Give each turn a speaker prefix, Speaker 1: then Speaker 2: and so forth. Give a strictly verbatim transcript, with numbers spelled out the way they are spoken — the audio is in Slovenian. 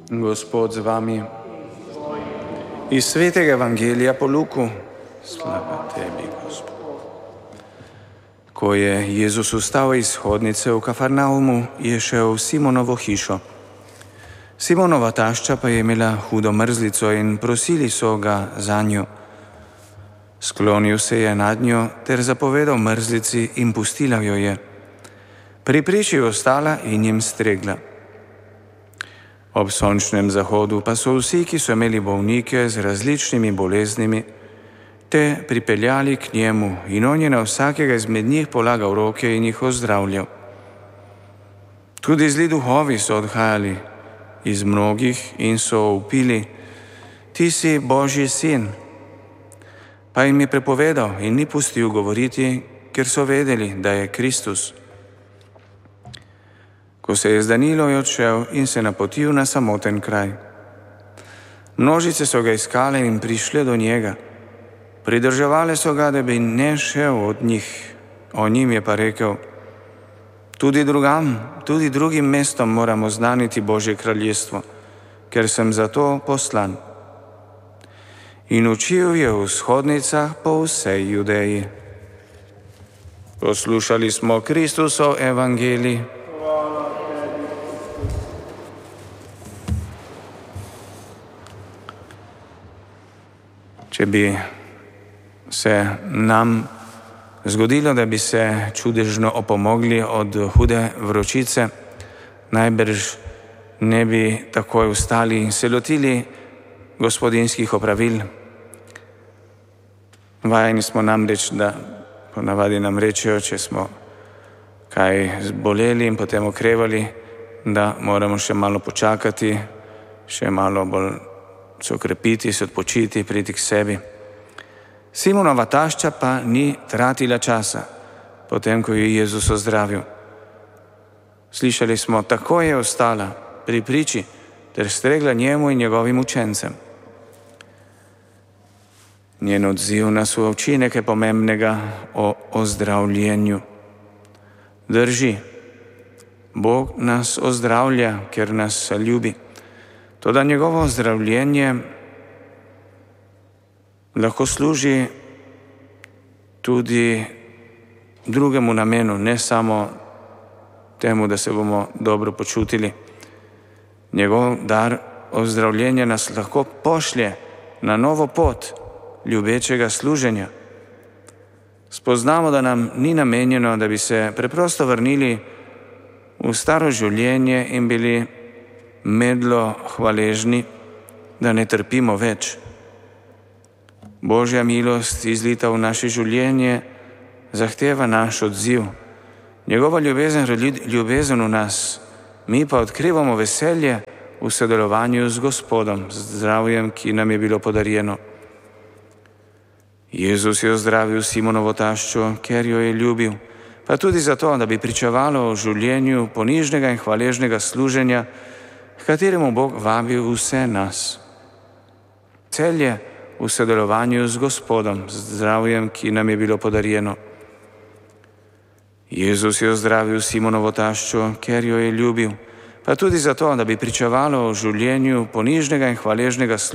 Speaker 1: Gospod z vami. Iz svetega evangelija po Luku. Slava tebi, Gospod. Ko je Jezus vstal iz hodnice v Kafarnaumu, je šel v Simonovo hišo. Simonova tašča pa je imela hudo mrzlico in prosili so ga za njo. Sklonil se je nad njo ter zapovedal mrzlici in pustila jo je. Pri priči je ostala in jim stregla. Ob sončnem zahodu pa so vsi, ki so imeli bolnike z različnimi boleznimi, te pripeljali k njemu in on je na vsakega izmed njih polagal roke in jih ozdravljal. Tudi zli duhovi so odhajali iz mnogih in so vpili: Ti si Božji sin. Pa jim je prepovedal in ni pustil govoriti, ker so vedeli, da je Kristus. Ko se je zdanilo, je odšel in se napotil na samoten kraj. Množice so ga iskale in prišle do njega. Pridrževale so ga, da bi ne šel od njih. O njim je pa rekel: Tudi drugam, tudi drugim mestom moramo znaniti Božje kraljestvo, ker sem zato poslan. In učil je v shodnicah po vsej Judeji. Poslušali smo Kristusov evangelij. Če bi se nam zgodilo, da bi se čudežno opomogli od hude vročice, najbrž ne bi takoj vstali in se lotili gospodinjskih opravil. Vajeni smo namreč, da ponavadi nam rečejo, če smo kaj zboleli in potem okrevali, da moramo še malo počakati, še malo bolj se okrepiti, se odpočiti, priti k sebi. Simonova tašča pa ni tratila časa, potem ko je Jezus ozdravil. Slišali smo, tako je ostala pri priči ter stregla njemu in njegovim učencem. Njen odziv nas uči nekaj pomembnega o ozdravljenju. Drži, Bog nas ozdravlja, ker nas ljubi. Toda njegovo ozdravljenje lahko služi tudi drugemu namenu, ne samo temu, da se bomo dobro počutili. Njegov dar ozdravljenja nas lahko pošlje na novo pot ljubečega služenja. Spoznamo, da nam ni namenjeno, da bi se preprosto vrnili v staro življenje in bili medlo hvaležni, da ne trpimo več. Božja milost, izlita v naše življenje, zahteva naš odziv. Njegova ljubezen rodi ljubezen v nas, mi pa odkrivamo veselje v sodelovanju z Gospodom, z zdravjem, ki nam je bilo podarjeno. Jezus je ozdravil Simonovo taščo, ker jo je ljubil, pa tudi zato, da bi pričevalo o življenju ponižnega in hvaležnega služenja, h kateremu Bog vabi vse nas. Veselje v sodelovanju z Gospodom, z zdravjem, ki nam je bilo podarjeno. Jezus je ozdravil Simonovo taščo, ker jo je ljubil, pa tudi zato, da bi pričevalo o življenju ponižnega in hvaležnega služenja,